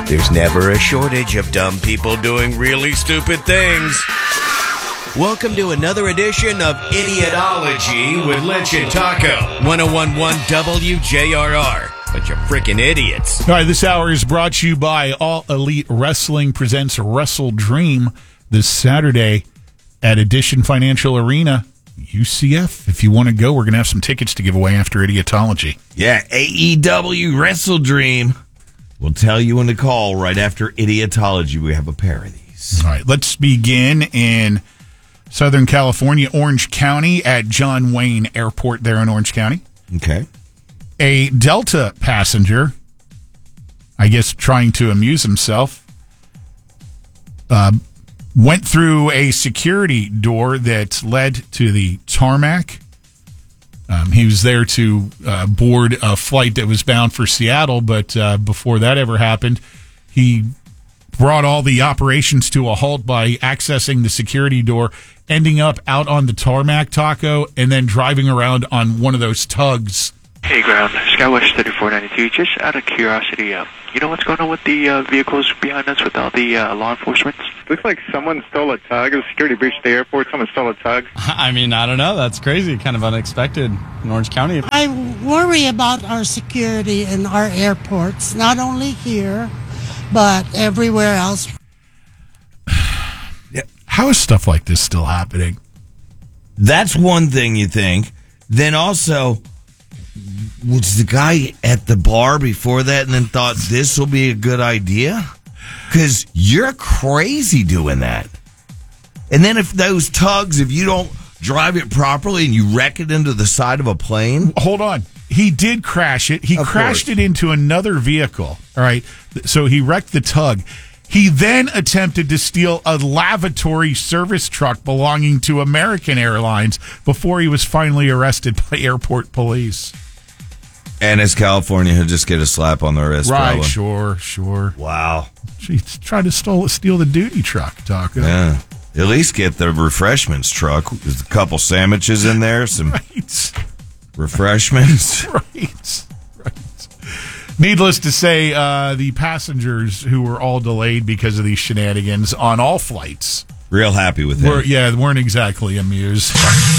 There's never a shortage of dumb people doing really stupid things. Welcome to another edition of Idiotology with Lynch and Taco. 101.1 WJRR. Bunch of freaking idiots. All right, this hour is brought to you by All Elite Wrestling presents Wrestle Dream this Saturday at Edition Financial Arena, UCF. If you want to go, we're going to have some tickets to give away after Idiotology. Yeah, AEW Wrestle Dream. We'll tell you when to call right after Idiotology. We have a pair of these. All right, let's begin in Southern California, Orange County, at John Wayne Airport there in Orange County. Okay. A Delta passenger, I guess trying to amuse himself, went through a security door that led to the tarmac. He was there to board a flight that was bound for Seattle, but before that ever happened, he brought all the operations to a halt by accessing the security door, ending up out on the tarmac, Taco, and then driving around on one of those tugs. Hey, ground, Skywatch 3492. Just out of curiosity, you know what's going on with the vehicles behind us with all the law enforcement? Looks like someone stole a tug. A security breach at the airport. Someone stole a tug. I mean, I don't know. That's crazy. Kind of unexpected in Orange County. I worry about our security in our airports, not only here, but everywhere else. How is stuff like this still happening? That's one thing you think. Then also, was the guy at the bar before that and then thought this will be a good idea? Because you're crazy doing that. And then if those tugs, if you don't drive it properly and you wreck it into the side of a plane. Hold on. He did crash it. He crashed it into another vehicle. All right. So he wrecked the tug. He then attempted to steal a lavatory service truck belonging to American Airlines before he was finally arrested by airport police. And as California, he'll just get a slap on the wrist. Right, probably. sure. Wow. He tried to steal the duty truck, Taco. Yeah. At least get the refreshments truck. There's a couple sandwiches in there, some refreshments. Right. Needless to say, the passengers who were all delayed because of these shenanigans on all flights. Real happy with it. Weren't exactly amused.